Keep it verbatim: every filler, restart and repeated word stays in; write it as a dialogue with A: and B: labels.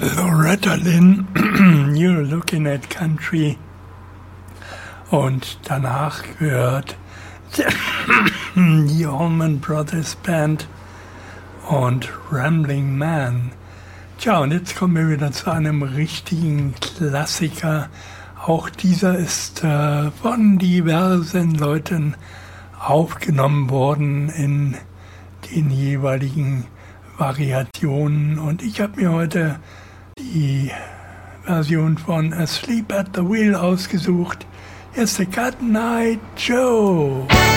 A: Loretta Lynn, You're Looking at Country. Und danach gehört die Allman Brothers Band und Rambling Man. Tja, und jetzt kommen wir wieder zu einem richtigen Klassiker. Auch dieser ist äh, von diversen Leuten aufgenommen worden in den jeweiligen Variationen. Und ich habe mir heute die Version von Asleep at the Wheel ausgesucht. Jetzt der Cotton Eye Joe.